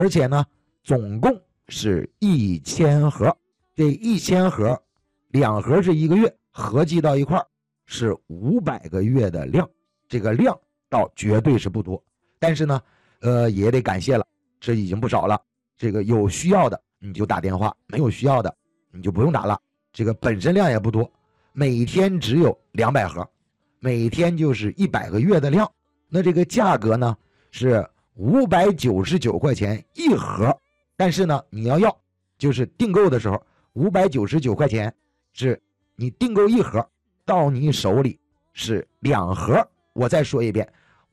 而且呢总共是1000盒，这1000盒2盒是1个月，合计到一块是500个月的量，这个量倒绝对是不多，但是呢也得感谢了，这已经不少了。这个有需要的你就打电话，没有需要的你就不用打了。这个本身量也不多，每天只有200盒，每天就是100个月的量。那这个价格呢是599块钱1盒，但是呢你要就是订购的时候599块钱是你订购1盒，到你手里是2盒。我再说一遍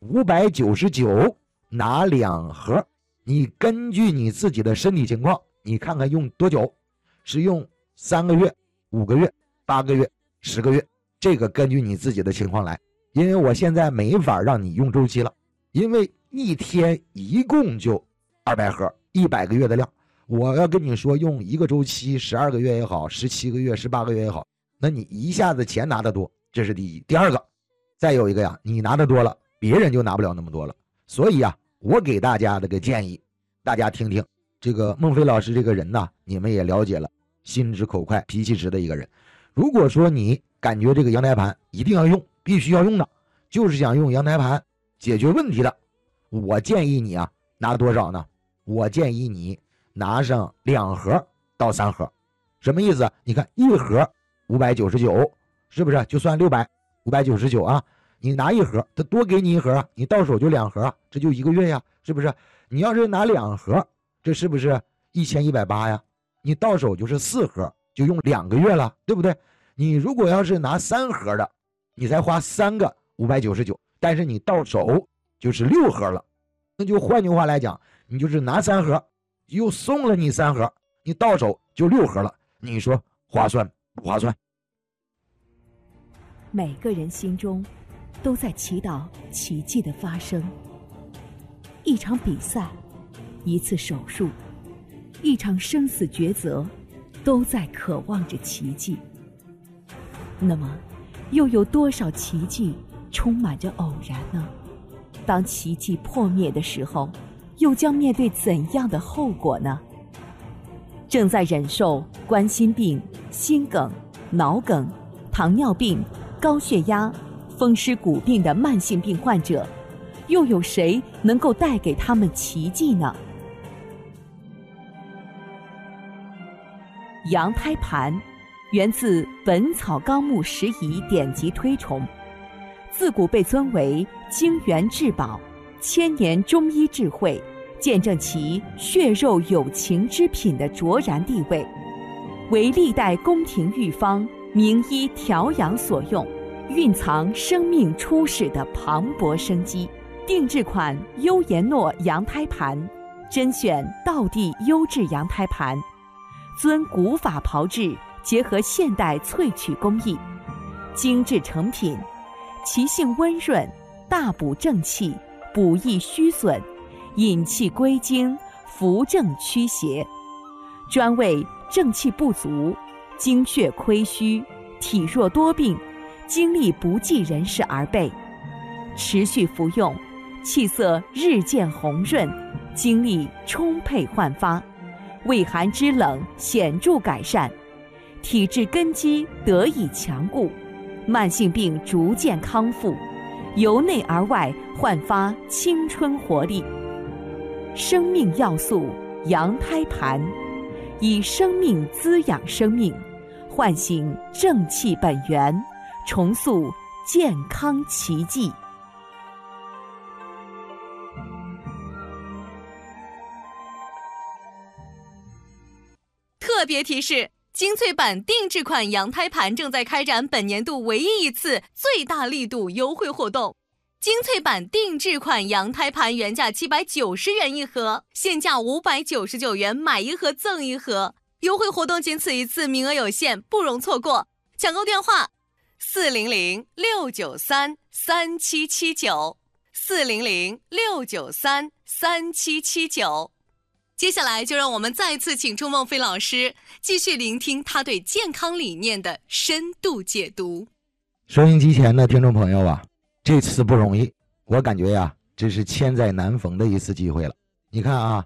，599拿2盒，你根据你自己的身体情况，你看看用多久，是用3个月、5个月、8个月、10个月，这个根据你自己的情况来。因为我现在没法让你用周期了，因为一天一共就200盒，100个月的量。我要跟你说用一个周期12个月也好，17个月、18个月也好，那你一下子钱拿得多，这是第一。第二个，再有一个呀，你拿得多了，别人就拿不了那么多了。所以啊，我给大家这个建议，大家听听。这个孟非老师这个人呢，你们也了解了，心直口快、脾气直的一个人。如果说你感觉这个阳台盘一定要用，必须要用的，就是想用阳台盘解决问题的，我建议你啊，拿多少呢？我建议你拿上2盒到3盒。什么意思？你看1盒599，是不是就算599啊？你拿1盒，他多给你1盒啊，你到手就2盒啊，这就1个月呀，是不是？你要是拿2盒，这是不是1180呀？你到手就是4盒，就用2个月了，对不对？你如果要是拿3盒的，你才花3个599，但是你到手就是6盒了。那就换句话来讲，你就是拿3盒，又送了你3盒，你到手就6盒了。你说划算不划算？ 每个人心中都在祈祷奇迹的发生。一场比赛，一次手术，一场生死抉择，都在渴望着奇迹。那么又有多少奇迹充满着偶然呢？当奇迹破灭的时候，又将面对怎样的后果呢？正在忍受冠心病、心梗、脑梗、糖尿病、高血压、风湿骨病的慢性病患者，又有谁能够带给他们奇迹呢？羊胎盘源自《本草纲目拾遗》典籍推崇，自古被尊为精元至宝，千年中医智慧，见证其血肉有情之品的卓然地位，为历代宫廷御方、名医调养所用，蕴藏生命初始的磅礴生机。定制款优颜诺羊胎盘，甄选道地优质羊胎盘，遵古法炮制，结合现代萃取工艺，精致成品，其性温润，大补正气，补益虚损，引气归经，扶正驱邪，专为正气不足、精血亏虚、体弱多病、精力不济人士而备。持续服用，气色日渐红润，精力充沛焕发，胃寒肢冷显著改善，体质根基得以强固，慢性病逐渐康复，由内而外焕发青春活力。生命要素羊胎盘，以生命滋养生命，唤醒正气本源，重塑健康奇迹。 特别提示：精粹版定制款羊胎盘正在开展本年度唯一一次最大力度优惠活动。精粹版定制款羊胎盘原价790元一盒，现价599元，买1盒赠1盒。优惠活动仅此一次，名额有限，不容错过。抢购电话400-693-3779，400-693-3779。接下来就让我们再次请出孟非老师，继续聆听他对健康理念的深度解读。 收音机前的听众朋友啊，这次不容易，我感觉呀，这是千载难逢的一次机会了。你看啊，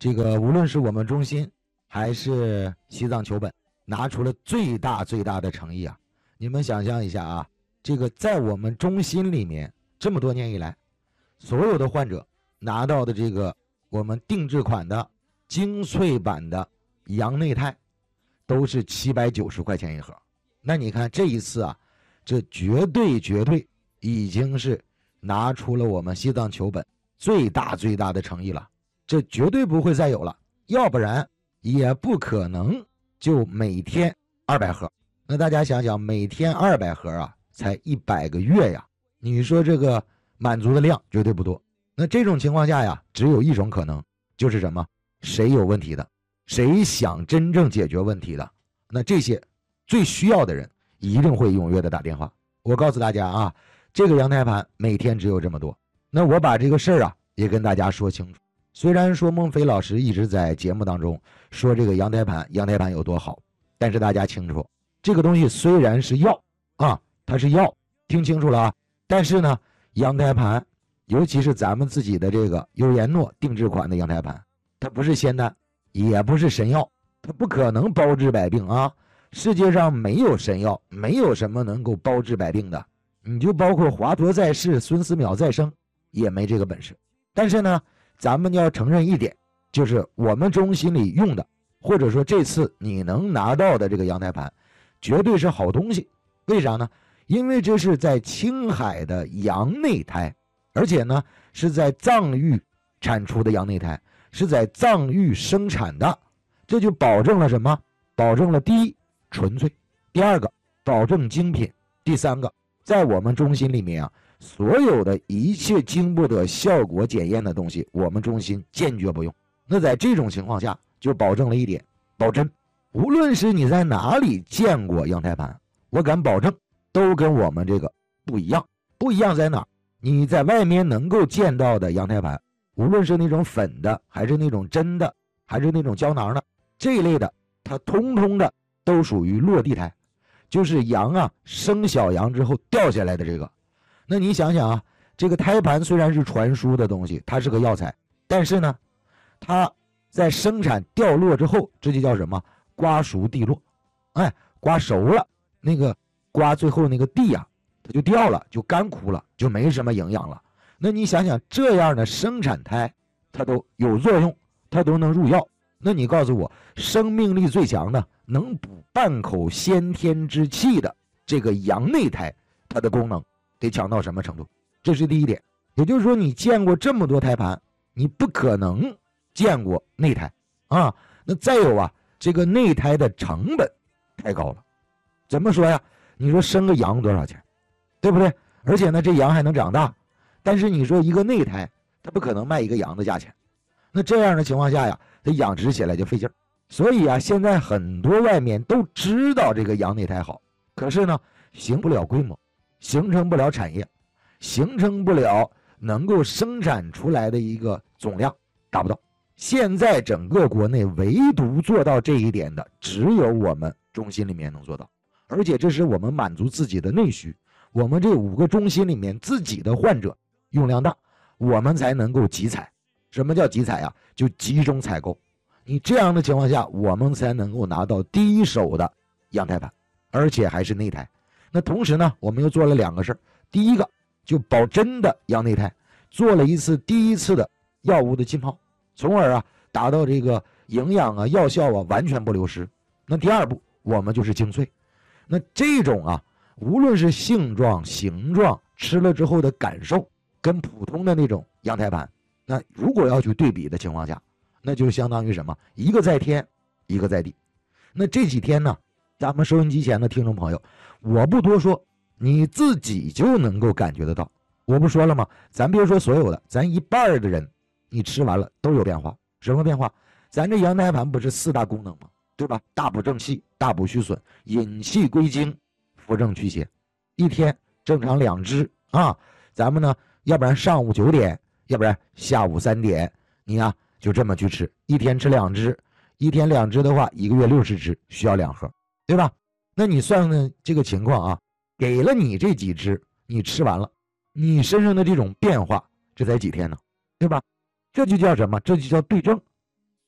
这个无论是我们中心还是西藏求本，拿出了最大的诚意啊！你们想象一下啊，这个在我们中心里面这么多年以来，所有的患者拿到的这个我们定制款的精粹版的羊内肽都是790块钱一盒。那你看这一次啊，这绝对已经是拿出了我们西藏求本最大的诚意了，这绝对不会再有了，要不然也不可能就每天200盒。那大家想想，每天200盒啊，才100个月呀，你说这个满足的量绝对不多。那这种情况下呀，只有一种可能，就是什么？谁有问题的，谁想真正解决问题的，那这些最需要的人一定会踊跃的打电话。我告诉大家啊，这个羊胎盘每天只有这么多。那我把这个事儿啊也跟大家说清楚。虽然说孟非老师一直在节目当中说这个羊胎盘有多好，但是大家清楚，这个东西虽然是药啊，它是药，听清楚了啊。但是呢，羊胎盘，尤其是咱们自己的这个优颜诺定制款的羊胎盘，它不是仙丹，也不是神药，它不可能包治百病啊。世界上没有神药，没有什么能够包治百病的。你就包括华佗在世，孙思邈再生，也没这个本事。但是呢，咱们要承认一点，就是我们中心里用的，或者说这次你能拿到的这个羊胎盘，绝对是好东西。为啥呢？因为这是在青海的羊内胎，而且呢是在藏域产出的羊内胎，是在藏域生产的，这就保证了什么？保证了第一，纯粹；第二个，保证精品；第三个，在我们中心里面啊，所有的一切经不得效果检验的东西，我们中心坚决不用。那在这种情况下，就保证了一点，保真。无论是你在哪里见过羊胎盘，我敢保证都跟我们这个不一样。不一样在哪？你在外面能够见到的羊胎盘，无论是那种粉的，还是那种针的，还是那种胶囊的，这一类的，它通通的都属于落地胎，就是羊啊生小羊之后掉下来的这个。那你想想啊，这个胎盘虽然是传输的东西，它是个药材，但是呢，它在生产掉落之后，这就叫什么？瓜熟蒂落。哎，瓜熟了，那个瓜最后那个蒂啊，它就掉了，就干枯了，就没什么营养了。那你想想，这样的生产胎，它都有作用，它都能入药。那你告诉我，生命力最强的，能补半口先天之气的这个羊内胎，它的功能得强到什么程度？这是第一点。也就是说，你见过这么多胎盘，你不可能见过内胎啊。那再有啊，这个内胎的成本太高了。怎么说呀？你说生个羊多少钱，对不对？而且呢，这羊还能长大，但是你说一个内胎，它不可能卖一个羊的价钱。那这样的情况下呀，它养殖起来就费劲儿。所以啊，现在很多外面都知道这个羊内胎好，可是呢，形不了规模，形成不了产业，形成不了能够生产出来的一个总量，达不到。现在整个国内唯独做到这一点的，只有我们中心里面能做到，而且这是我们满足自己的内需。我们这5个中心里面自己的患者用量大，我们才能够集采。什么叫集采啊？就集中采购。你这样的情况下，我们才能够拿到第一手的羊胎盘，而且还是内胎。那同时呢，我们又做了2个事儿。第一个就保真的羊内胎，做了第一次的药物的浸泡，从而啊达到这个营养啊药效啊完全不流失。那第2步，我们就是精粹。那这种啊，无论是性状、形状，吃了之后的感受，跟普通的那种羊胎盘，那如果要去对比的情况下，那就相当于什么？一个在天，一个在地。那这几天呢，咱们收音机前的听众朋友，我不多说，你自己就能够感觉得到。我不说了吗？咱别说所有的，咱一半的人，你吃完了都有变化。什么变化？咱这羊胎盘不是4大功能吗？对吧？大补正气，大补虚损，引气归经，扶正祛邪。一天正常2支啊，咱们呢，要不然上午9点，要不然下午3点，你呀就这么去吃，一天吃2支，一天2支的话，1个月60支，需要2盒，对吧？那你算算这个情况啊，给了你这几支，你吃完了，你身上的这种变化，这才几天呢，对吧？这就叫什么？这就叫对症。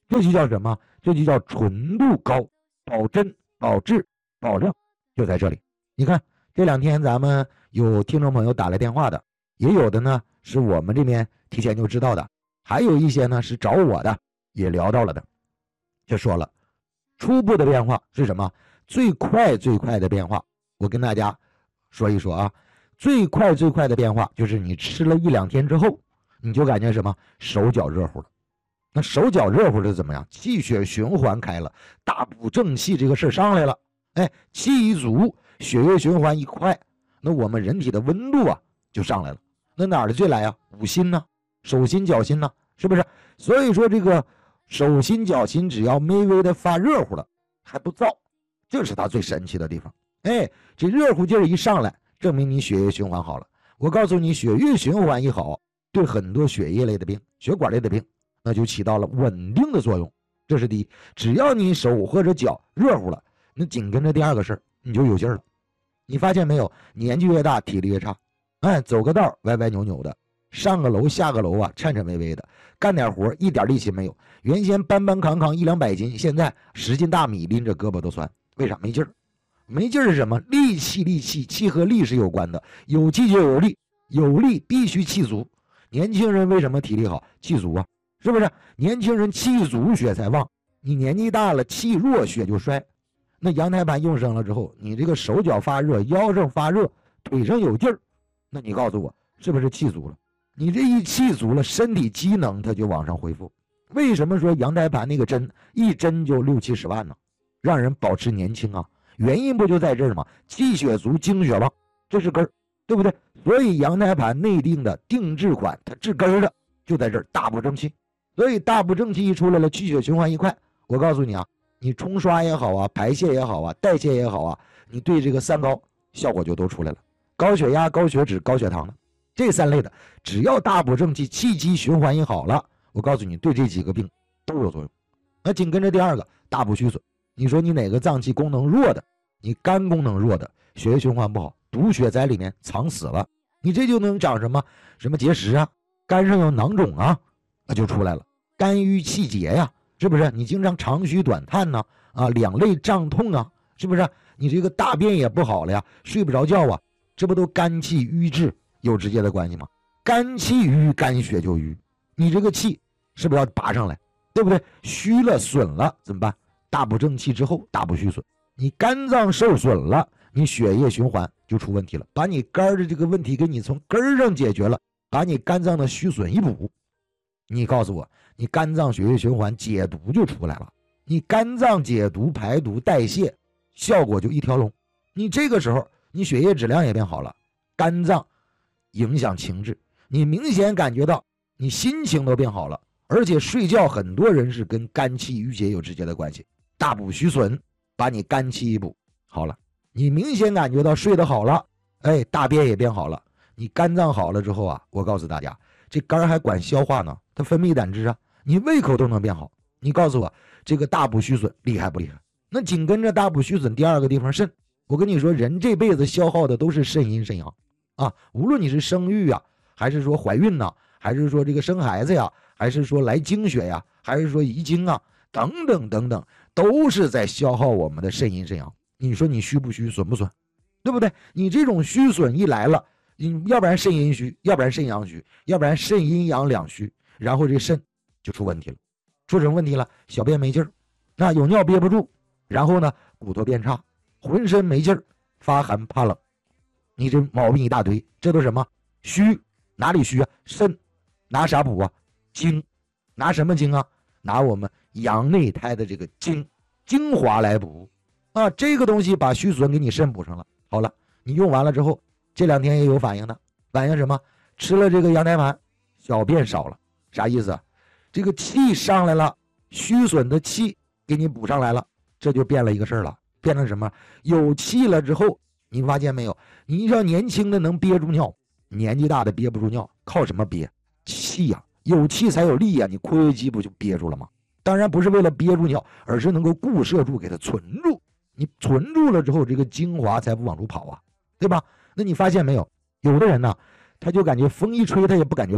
这就叫什么？这就叫纯度高，保真、保质、保量，就在这里。你看这2天咱们有听众朋友打来电话的，也有的呢是我们这边提前就知道的，还有一些呢是找我的，也聊到了的。就说了，初步的变化是什么？最快的变化，我跟大家说一说啊。最快的变化就是你吃了1-2天之后，你就感觉什么？手脚热乎了。那手脚热乎的怎么样？气血循环开了，大补正气这个事上来了。哎，气一足，血液循环一快，那我们人体的温度啊就上来了。那哪儿的最来啊？五心呢，手心脚心呢，是不是？所以说这个手心脚心只要微微的发热乎了，还不燥，这是它最神奇的地方。哎，这热乎劲儿一上来，证明你血液循环好了。我告诉你，血液循环一好，对很多血液类的病、血管类的病，那就起到了稳定的作用。这是第一。只要你手或者脚热乎了，那紧跟着第2个事儿，你就有劲儿了。你发现没有？年纪越大，体力越差。哎，走个道歪歪扭扭的，上个楼下个楼啊，颤颤巍巍的，干点活一点力气没有。原先搬扛100-200斤，现在10斤大米拎着胳膊都酸。为啥？没劲儿。没劲儿是什么？力气，气和力是有关的。有气就有力，有力必须气足。年轻人为什么体力好？气足啊，是不是？年轻人气足血才旺，你年纪大了气弱血就衰。那羊胎盘用上了之后，你这个手脚发热，腰上发热，腿上有劲儿，那你告诉我是不是气足了？你这一气足了，身体机能它就往上恢复。为什么说羊胎盘那个针一针就60-70万呢？让人保持年轻啊，原因不就在这儿吗？气血足，精血旺，这是根儿，对不对？所以羊胎盘内定的定制款，它治根儿的就在这儿，大补正气。所以大补正气一出来了，气血循环一快，我告诉你啊，你冲刷也好啊，排泄也好啊，代谢也好啊，你对这个3高效果就都出来了。高血压、高血脂、高血糖的这3类的，只要大补正气，气机循环一好了，我告诉你，对这几个病都有作用。那紧跟着第2个，大补虚损。你说你哪个脏器功能弱的，你肝功能弱的，血液循环不好，毒血在里面藏死了，你这就能长什么结石啊，肝上有囊肿啊，那就出来了。肝郁气结呀，是不是？你经常长吁短叹呢，两肋胀痛啊，是不是？你这个大便也不好了呀，睡不着觉啊，这不都肝气瘀滞有直接的关系吗？肝气瘀，肝血就瘀，你这个气是不是要拔上来，对不对？虚了损了怎么办？大补正气之后，大补虚损。你肝脏受损了，你血液循环就出问题了，把你肝的这个问题给你从根儿上解决了，把你肝脏的虚损一补，你告诉我，你肝脏血液循环解毒就出来了，你肝脏解毒排毒代谢效果就一条龙。你这个时候你血液质量也变好了，肝脏影响情志，你明显感觉到你心情都变好了，而且睡觉很多人是跟肝气郁结有直接的关系。大补虚损，把你肝气一补好了，你明显感觉到睡得好了，哎，大便也变好了。你肝脏好了之后啊，我告诉大家，这肝还管消化呢，它分泌胆汁啊，你胃口都能变好。你告诉我，这个大补虚损厉害不厉害？那紧跟着大补虚损第2个地方肾，我跟你说，人这辈子消耗的都是肾阴肾阳啊，无论你是生育啊，还是说怀孕呐，还是说这个生孩子呀，还是说来经血呀，还是说遗精啊，等等，都是在消耗我们的肾阴肾阳。你说你虚不虚，损不损，对不对？你这种虚损一来了，你要不然肾阴虚，要不然肾阳虚，要不然肾阴阳两虚，然后这肾就出问题了。出什么问题了？小便没劲儿，那有尿憋不住，然后呢骨头变差，浑身没劲儿，发寒怕冷，你这毛病一大堆，这都什么？虚。哪里虚啊？肾。拿啥补啊？精。拿什么精啊？拿我们阳内胎的这个精华来补啊，这个东西把虚损给你肾补上了。好了，你用完了之后，这2天也有反应的。反应什么？吃了这个羊胎盘，小便少了。啥意思啊？这个气上来了，虚损的气给你补上来了，这就变了一个事儿了。变成什么？有气了之后，你发现没有？你要年轻的能憋住尿，年纪大的憋不住尿，靠什么憋？气呀，有气才有力呀，你括约肌不就憋住了吗？当然不是为了憋住尿，而是能够固摄住，给它存住。你存住了之后，这个精华才不往出跑啊，对吧？那你发现没有？有的人呢，他就感觉风一吹他也不感觉冷，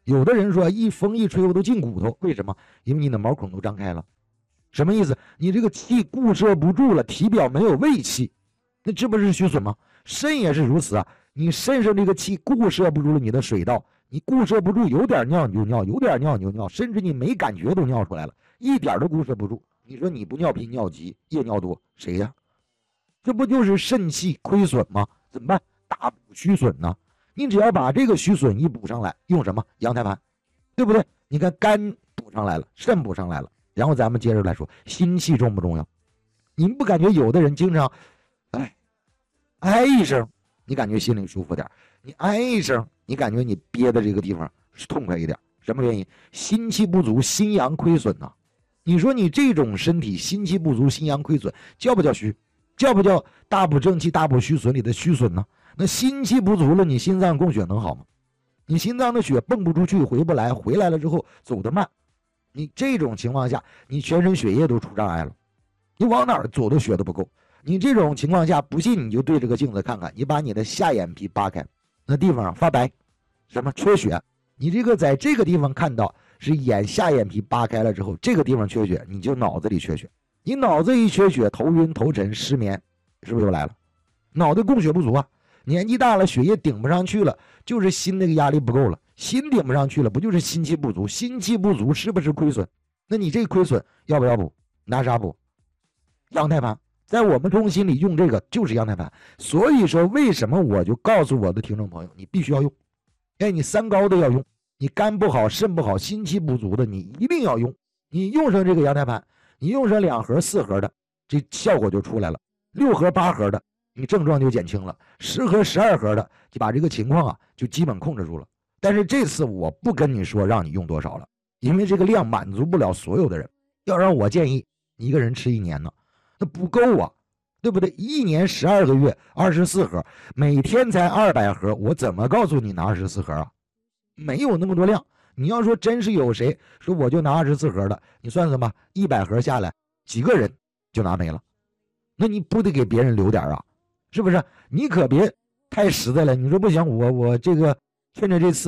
有的人说一风一吹我都进骨头，为什么？因为你的毛孔都张开了。什么意思？你这个气固摄不住了，体表没有胃气，那这不是虚损吗？肾也是如此啊，你肾上这个气固摄不住了你的水道，你固摄不住，有点尿你就尿，有点尿你就尿，甚至你没感觉都尿出来了，一点都固摄不住。你说你不尿频尿急夜尿多，谁呀？这不就是肾气亏损吗？怎么办？大补虚损呢？你只要把这个虚损一补上来，用什么？羊胎盘，对不对？你看肝补上来了，肾补上来了，然后咱们接着来说心气重不重要？你们不感觉有的人经常哎一声你感觉心里舒服点，你哎一声你感觉你憋的这个地方是痛快一点，什么原因？心气不足，心阳亏损呢。你说你这种身体心气不足，心阳亏损，叫不叫虚？叫不叫大补正气大补虚损里的虚损呢？那心气不足了，你心脏供血能好吗？你心脏的血蹦不出去，回不来，回来了之后走得慢，你这种情况下你全身血液都出障碍了，你往哪儿走的血都不够。你这种情况下，不信你就对着个镜子看看，你把你的下眼皮扒开，那地方发白，什么缺血？你这个在这个地方看到是下眼皮扒开了之后，这个地方缺血，你就脑子里缺血。你脑子一缺血，头晕头沉失眠，是不是就来了？脑袋供血不足啊，年纪大了血液顶不上去了，就是心那个压力不够了，心顶不上去了，不就是心气不足？心气不足是不是亏损？那你这个亏损要不要补？拿啥补？羊胎盘。在我们中心里用这个就是羊胎盘。所以说为什么我就告诉我的听众朋友，你必须要用，你三高都要用，你肝不好肾不好心气不足的你一定要用。你用上这个羊胎盘，你用上2盒4盒的，这效果就出来了。6盒8盒的你症状就减轻了，10盒12盒的就把这个情况就基本控制住了。但是这次我不跟你说让你用多少了，因为这个量满足不了所有的人。要让我建议你一个人吃1年呢，那不够啊，对不对？1年12个月24盒，每天才200盒，我怎么告诉你拿24盒啊？没有那么多量。你要说真是有谁说我就拿24盒的，你算算吧，100盒下来几个人就拿没了，那你不得给别人留点啊？是不是？你可别太实在了。你说不行，我这个趁着这次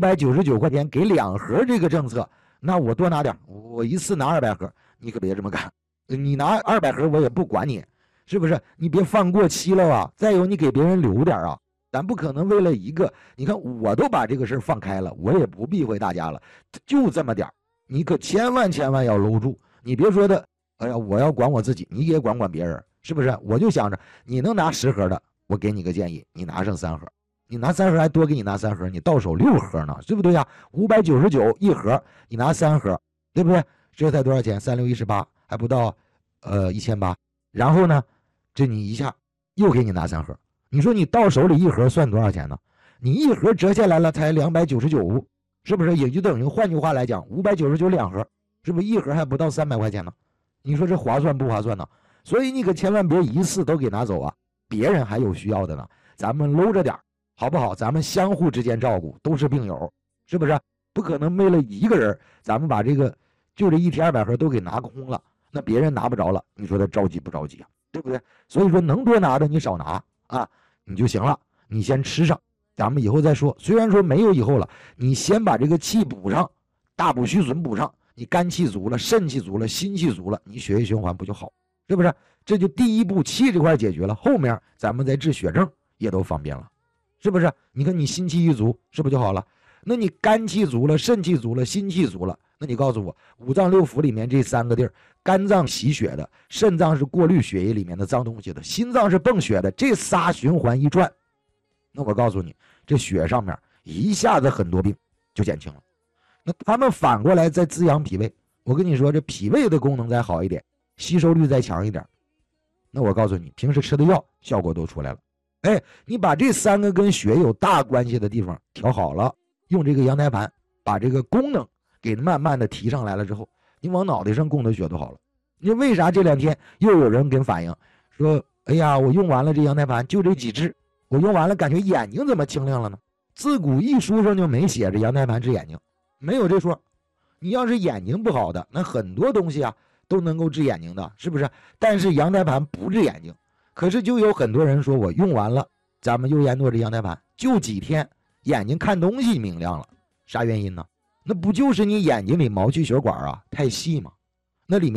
599块钱给2盒这个政策，那我多拿点，我一次拿200盒，你可别这么干。你拿200盒我也不管你，是不是？你别放过期了啊！再有你给别人留点啊，咱不可能为了一个，你看我都把这个事放开了，我也不避讳大家了，就这么点，你可千万要搂住。你别说的，哎呀，我要管我自己，你也管别人，是不是？我就想着你能拿10盒的，我给你个建议，你拿上3盒，你拿3盒还多给你拿3盒，你到手6盒呢，对不对呀？599一盒，你拿3盒，对不对？这才多少钱？3618，还不到1800。然后呢，这你一下又给你拿3盒，你说你到手里1盒算多少钱呢？你1盒折下来了才299，是不是？也就等于换句话来讲，599-2盒，是不是1盒还不到300块钱呢？你说这划算不划算呢？所以你可千万别一次都给拿走啊，别人还有需要的呢，咱们搂着点好不好？咱们相互之间照顾，都是病友，是不是？不可能为了一个人，咱们把这个就这1提200盒都给拿空了，那别人拿不着了，你说他着急不着急啊？对不对？所以说能多拿的你少拿啊，你就行了，你先吃上，咱们以后再说。虽然说没有以后了，你先把这个气补上，大补虚损补上，你肝气足了，肾气足了，心气足了，你血液循环不就好？是不是？这就第一步，气这块解决了，后面咱们再治血症也都方便了，是不是？你看你心气一足，是不是就好了？那你肝气足了，肾气足了，心气足了，那你告诉我，5脏6腑里面这3个地儿，肝脏洗血的，肾脏是过滤血液里面的脏东西的，心脏是泵血的，这仨循环一转，那我告诉你，这血上面一下子很多病就减轻了。那他们反过来再滋养脾胃，我跟你说，这脾胃的功能再好一点，吸收率再强一点，那我告诉你，平时吃的药效果都出来了。你把这3个跟血有大关系的地方调好了，用这个羊胎盘把这个功能给慢慢的提上来了之后，你往脑袋上供的血都好了。你为啥这2天又有人跟反映说，哎呀，我用完了这羊胎盘，就这几支，我用完了感觉眼睛怎么清亮了呢？自古一书上就没写着羊胎盘治眼睛，没有这说。你要是眼睛不好的，那很多东西都能够治眼睛的，是不是？但是羊胎盘不治眼睛。可是就有很多人说，我用完了咱们悠言诺这羊胎盘，就几天眼睛看东西明亮了， 啥原因呢？那不就是你眼睛里毛细血管啊太细吗？那里面